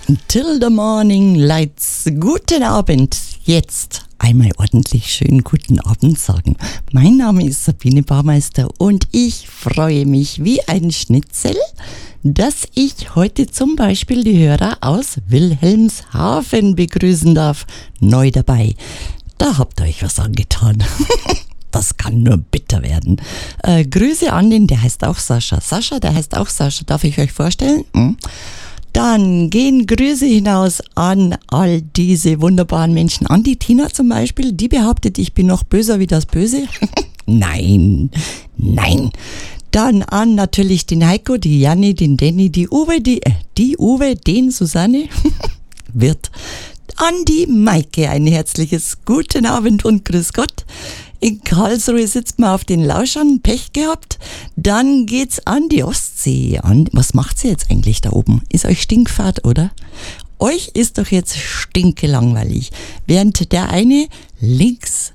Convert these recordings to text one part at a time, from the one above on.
Till the morning lights. Guten Abend. Jetzt einmal ordentlich schönen guten Abend sagen. Mein Name ist Sabine Baumeister und ich freue mich wie ein Schnitzel, dass ich heute zum Beispiel die Hörer aus Wilhelmshaven begrüßen darf. Neu dabei. Da habt ihr euch was angetan. Das kann nur bitter werden. Grüße an den, der heißt auch Sascha. Sascha, der heißt auch Sascha. Darf ich euch vorstellen? Dann gehen Grüße hinaus an all diese wunderbaren Menschen. An die Tina zum Beispiel, die behauptet, ich bin noch böser wie das Böse. Nein. Dann an natürlich den Heiko, die Janni, den Danny, die Uwe, den Susanne, wird an die Maike ein herzliches Guten Abend und Grüß Gott. In Karlsruhe sitzt man auf den Lauschern, Pech gehabt. Dann geht's an die Ostsee. Was macht sie jetzt eigentlich da oben? Ist euch stinkfad, oder? Euch ist doch jetzt stinkelangweilig. Während der eine links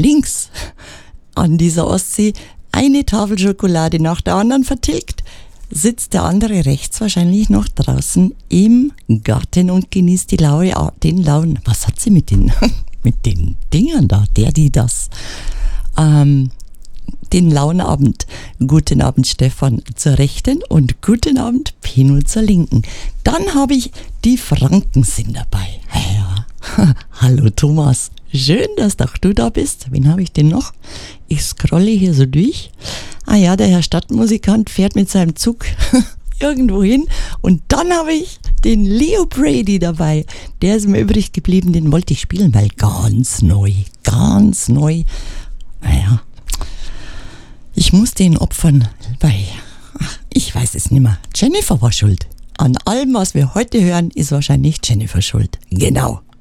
an dieser Ostsee eine Tafel Schokolade nach der anderen vertilgt, sitzt der andere rechts wahrscheinlich noch draußen im Garten und genießt den Lauen. Was hat sie mit den Dingern da? Das. Den lauen Abend. Guten Abend, Stefan zur Rechten und guten Abend, Pino zur Linken. Dann habe ich die Franken sind dabei. Ja. Hallo Thomas, schön, dass auch du da bist. Wen habe ich denn noch? Ich scrolle hier so durch. Ah ja, der Herr Stadtmusikant fährt mit seinem Zug irgendwo hin. Und dann habe ich den Leo Brady dabei. Der ist mir übrig geblieben, den wollte ich spielen, weil ganz neu. Naja, ich musste ihn opfern, weil, ich weiß es nicht mehr. Jennifer war schuld. An allem, was wir heute hören, ist wahrscheinlich Jennifer schuld. Genau.